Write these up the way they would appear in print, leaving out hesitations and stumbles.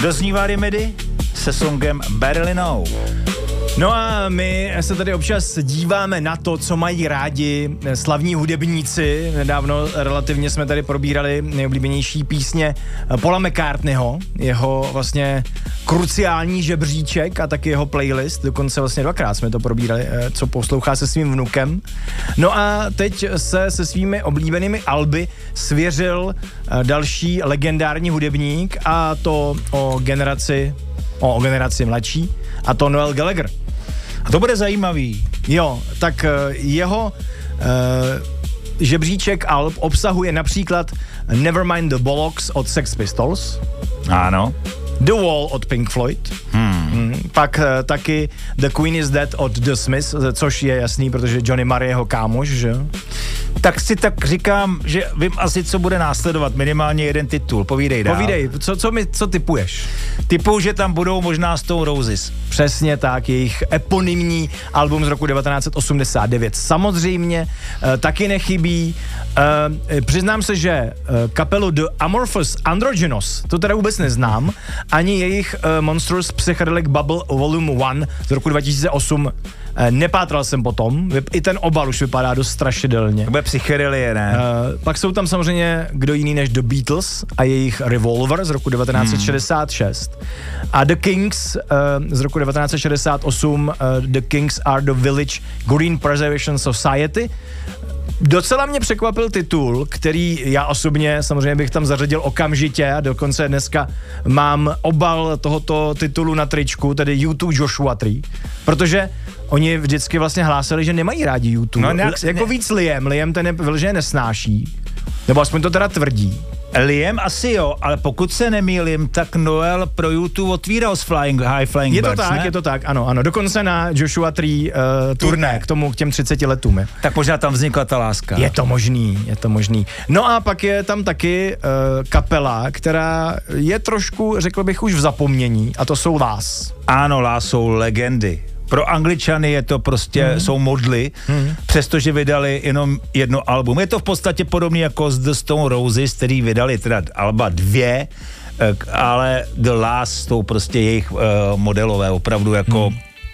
Doznívá Remedy se songem Barely Know. No a my se tady občas díváme na to, co mají rádi slavní hudebníci. Nedávno relativně jsme tady probírali nejoblíbenější písně Paula McCartneyho, jeho vlastně kruciální žebříček a taky jeho playlist. Dokonce vlastně dvakrát jsme to probírali, co poslouchá se svým vnukem. No a teď se svými oblíbenými alby svěřil další legendární hudebník, a to o generaci mladší, a to Noel Gallagher. A to bude zajímavý. Jo, tak jeho žebříček alb obsahuje například Nevermind the Bollocks od Sex Pistols. Ano. The Wall od Pink Floyd. Pak taky The Queen is Dead od The Smiths, což je jasný, protože Johnny Marr je jeho kámoš, že jo? Tak si tak říkám, že vím asi, co bude následovat, minimálně jeden titul. Povídej dál. Povídej, co typuješ? Typuju, že tam budou možná Stone Roses. Přesně tak, jejich eponymní album z roku 1989. Samozřejmě taky nechybí. Přiznám se, že kapelu The Amorphous Androgynous, to teda vůbec neznám, ani jejich Monstrous Psychedelic Bubble Volume 1 z roku 2008. Nepátral jsem potom, i ten obal už vypadá dost strašidelně. To bude psychedelie, ne? Pak jsou tam samozřejmě kdo jiný než The Beatles a jejich Revolver z roku 1966. A The Kings z roku 1968, The Kings are the Village Green Preservation Society. Docela mě překvapil titul, který já osobně samozřejmě bych tam zařadil okamžitě, a dokonce dneska mám obal tohoto titulu na tričku, tedy U2 Joshua Tree, protože oni vždycky vlastně hlásili, že nemají rádi U2. No, jako víc Liam ten vylže nesnáší, nebo aspoň to teda tvrdí. Liam asi jo, ale pokud se nemýlím, tak Noel pro YouTube otvíral s High Flying Birds, Je to tak, ano. Dokonce na Joshua Tree turné k těm 30 letům. Je. Tak možná tam vznikla ta láska. Je to možný. No a pak je tam taky kapela, která je trošku, řekl bych, už v zapomnění, a to jsou Lás. Ano, Lás jsou legendy. Pro Angličany je to prostě, jsou modly, přestože vydali jenom jedno album. Je to v podstatě podobné jako z The Stone Roses, který vydali teda alba 2, ale The Last jsou prostě jejich modelové, opravdu jako...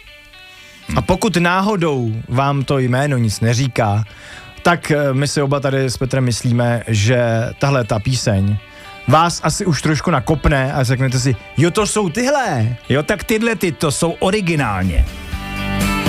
A pokud náhodou vám to jméno nic neříká, tak my si oba tady s Petrem myslíme, že tahle ta píseň vás asi už trošku nakopne a řeknete si, jo, to jsou tyhle. Jo, tak tyhle to jsou originálně.